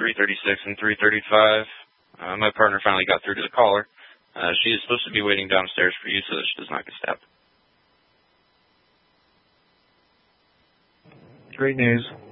336 and 335. My partner finally got through to the caller. She is supposed to be waiting downstairs for you so that she does not get stabbed. Great news.